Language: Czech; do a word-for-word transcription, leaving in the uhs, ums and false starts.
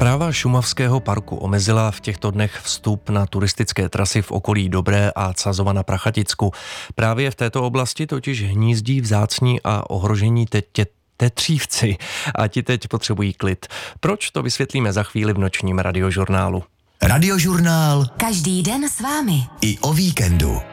Správa šumavského parku omezila v těchto dnech vstup na turistické trasy v okolí Dobré a Cazova na Prachaticku. Právě v této oblasti totiž hnízdí vzácní a ohrožení tetě tetřívci a ti teď potřebují klid. Proč, to vysvětlíme za chvíli v nočním radiožurnálu. Radiožurnál. Každý den s vámi. I o víkendu.